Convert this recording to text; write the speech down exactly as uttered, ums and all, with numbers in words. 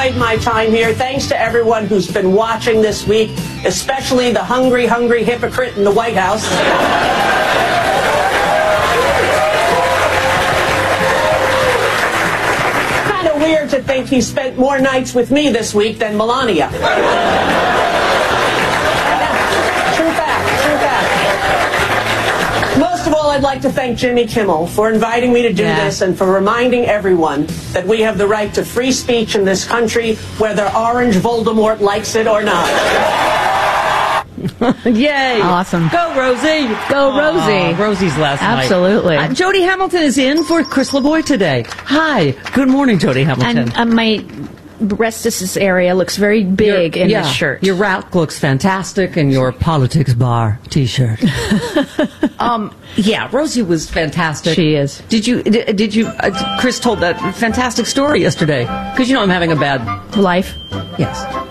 enjoyed my time here. Thanks to everyone who's been watching this week, especially the hungry, hungry hypocrite in the White House. Kind of weird to think he spent more nights with me this week than Melania. True fact, true fact. Most of all, I'd like to thank Jimmy Kimmel for inviting me to do yeah. this and for reminding everyone that we have the right to free speech in this country, whether Orange Voldemort likes it or not. Yay! Awesome. Go, Rosie! Go, Rosie! Aww, Rosie's last Absolutely. night. Absolutely. Uh, Jody Hamilton is in for Chris LaVoy today. Hi. Good morning, Jody Hamilton. And uh, my breastus area looks very big your, in yeah, this shirt. Your rack looks fantastic in your Politics Bar T-shirt. um, yeah, Rosie was fantastic. She is. Did you? Did, did you? Uh, Chris told that fantastic story yesterday. Because you know I'm having a bad life. Yes.